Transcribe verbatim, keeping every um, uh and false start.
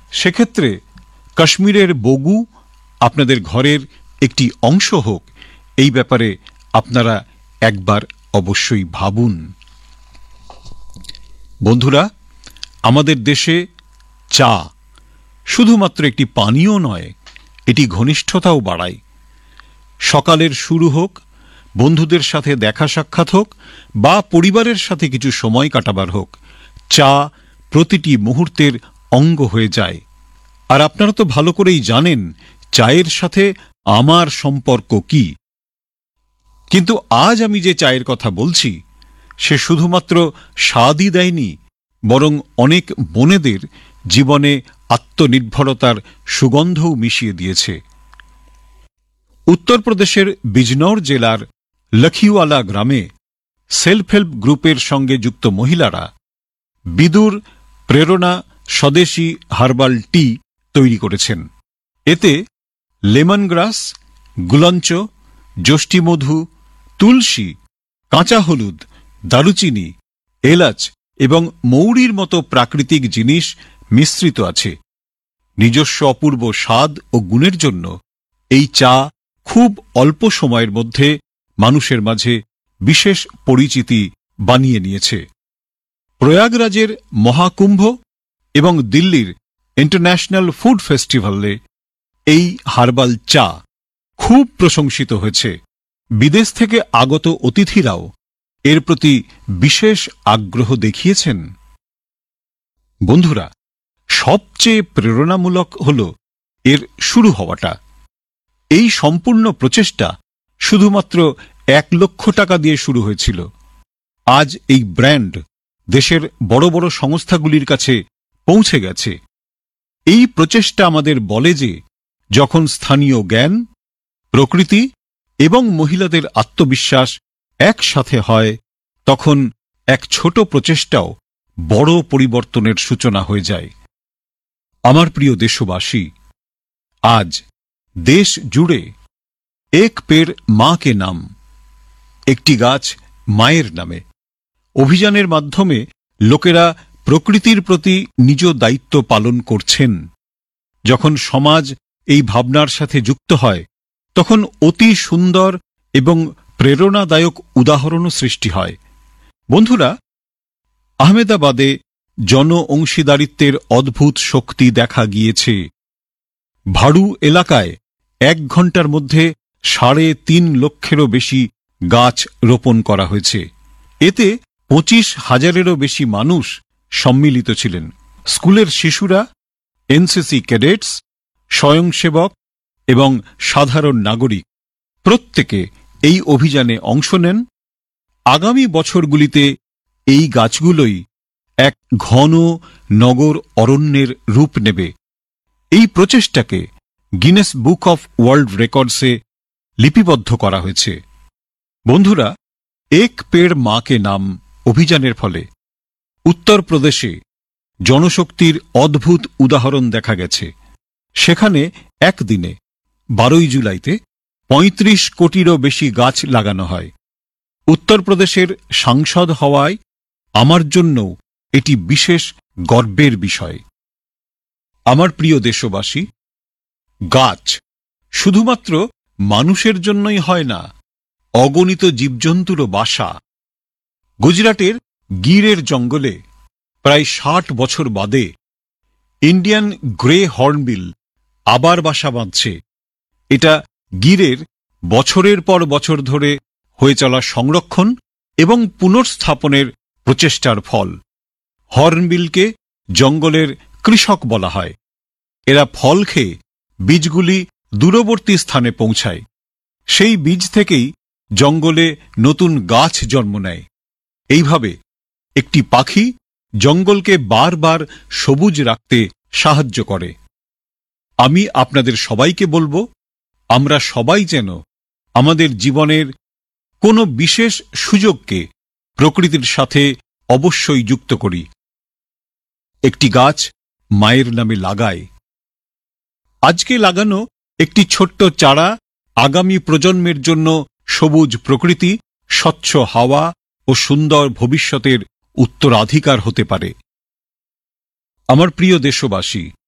সেক্ষেত্রে কাশ্মীরের বগু আপনাদের ঘরের একটি অংশ হোক, এই ব্যাপারে আপনারা একবার অবশ্যই ভাবুন। বন্ধুরা, আমাদের দেশে চা শুধুমাত্র একটি পানীয় নয়, এটি ঘনিষ্ঠতাও বাড়ায়। সকালের শুরু হোক, বন্ধুদের সাথে দেখা সাক্ষাৎ হোক, বা পরিবারের সাথে কিছু সময় কাটাবার হোক, চা প্রতিটি মুহূর্তের অঙ্গ হয়ে যায়। আর আপনারা তো ভালো করেই জানেন চায়ের সাথে আমার সম্পর্ক কি। কিন্তু আজ আমি যে চায়ের কথা বলছি, সে শুধুমাত্র স্বাদই দেয়নি, বরং অনেক বোনেদের জীবনে আত্মনির্ভরতার সুগন্ধও মিশিয়ে দিয়েছে। উত্তরপ্রদেশের বিজনৌর জেলার লখিওয়ালা গ্রামে সেলফ হেল্প গ্রুপের সঙ্গে যুক্ত মহিলারা বিদুর প্রেরণা স্বদেশী হার্বাল টি তৈরি করেছেন। এতে লেমন গ্রাস, গুলঞ্চ, যষ্টিমধু, তুলসী, কাঁচা হলুদ, দারুচিনি, এলাচ এবং মৌরির মতো প্রাকৃতিক জিনিস মিশ্রিত আছে। নিজস্ব অপূর্ব স্বাদ ও গুণের জন্য এই চা খুব অল্প সময়ের মধ্যে মানুষের মাঝে বিশেষ পরিচিতি বানিয়ে নিয়েছে। প্রয়াগরাজের মহাকুম্ভ এবং দিল্লির ইন্টারন্যাশনাল ফুড ফেস্টিভ্যালে এই হার্বাল চা খুব প্রশংসিত হয়েছে। বিদেশ থেকে আগত অতিথিরাও এর প্রতি বিশেষ আগ্রহ দেখিয়েছেন। বন্ধুরা, সবচেয়ে প্রেরণামূলক হল এর শুরু হওয়াটা। এই সম্পূর্ণ প্রচেষ্টা শুধুমাত্র এক লক্ষ টাকা দিয়ে শুরু হয়েছিল। আজ এই ব্র্যান্ড দেশের বড় বড় সংস্থাগুলির কাছে পৌঁছে গেছে। এই প্রচেষ্টা আমাদের বলে যে যখন স্থানীয় জ্ঞান, প্রকৃতি এবং মহিলাদের আত্মবিশ্বাস একসাথে হয়, তখন এক ছোট প্রচেষ্টাও বড় পরিবর্তনের সূচনা হয়ে যায়। আমার প্রিয় দেশবাসী, আজ দেশ জুড়ে এক পেড় মা কে নাম, একটি গাছ মায়ের নামে অভিযানের মাধ্যমে লোকেরা প্রকৃতির প্রতি নিজ দায়িত্ব পালন করছেন। যখন সমাজ এই ভাবনার সাথে যুক্ত হয়, তখন অতি সুন্দর এবং প্রেরণাদায়ক উদাহরণও সৃষ্টি হয়। বন্ধুরা, আহমেদাবাদে জন অংশীদারিত্বের অদ্ভুত শক্তি দেখা গিয়েছে। ভাড়ু এলাকায় এক ঘন্টার মধ্যে সাড়ে তিন লক্ষেরও বেশি গাছ রোপণ করা হয়েছে। এতে পঁচিশ হাজারেরও বেশি মানুষ সম্মিলিত ছিলেন। স্কুলের শিশুরা, এনসিসি ক্যাডেটস, স্বয়ংসেবক এবং সাধারণ নাগরিক প্রত্যেকে এই অভিযানে অংশ নেন। আগামী বছরগুলিতে এই গাছগুলোই এক ঘন নগর অরণ্যের রূপ নেবে। এই প্রচেষ্টাকে গিনেস বুক অফ ওয়ার্ল্ড রেকর্ডসে লিপিবদ্ধ করা হয়েছে। বন্ধুরা, এক পেড় মা কে নাম অভিযানের ফলে উত্তরপ্রদেশে জনশক্তির অদ্ভুত উদাহরণ দেখা গেছে। সেখানে একদিনে বারোই জুলাইতে পঁয়ত্রিশ কোটিরও বেশি গাছ লাগানো হয়। উত্তরপ্রদেশের সাংসদ হওয়ায় আমার জন্যও এটি বিশেষ গর্বের বিষয়। আমার প্রিয় দেশবাসী, গাছ শুধুমাত্র মানুষের জন্যই হয় না, অগণিত জীবজন্তুরও বাসা। গুজরাটের গিরের জঙ্গলে প্রায় ষাট বছর বাদে ইন্ডিয়ান গ্রে হর্নবিল আবার বাসা বাঁধছে। এটা গিরের বছরের পর বছর ধরে হয়ে চলা সংরক্ষণ এবং পুনর্স্থাপনের প্রচেষ্টার ফল। হর্নবিলকে জঙ্গলের কৃষক বলা হয়। এরা ফল খেয়ে বীজগুলি দূরবর্তী স্থানে পৌঁছায়। সেই বীজ থেকেই জঙ্গলে নতুন গাছ জন্ম নেয়। এইভাবে একটি পাখি জঙ্গলকে বারবার সবুজ রাখতে সাহায্য করে। আমি আপনাদের সবাইকে বলবো, আমরা সবাই যেন আমাদের জীবনের কোনো বিশেষ সুযোগকে প্রকৃতির সাথে অবশ্যই যুক্ত করি। একটি গাছ মায়ের নামে লাগাই। আজকে লাগানো একটি ছোট্ট চারা আগামী প্রজন্মের জন্য সবুজ প্রকৃতি, স্বচ্ছ হাওয়া ও সুন্দর ভবিষ্যতের উত্তরাধিকার হতে পারে। আমার প্রিয় দেশবাসী,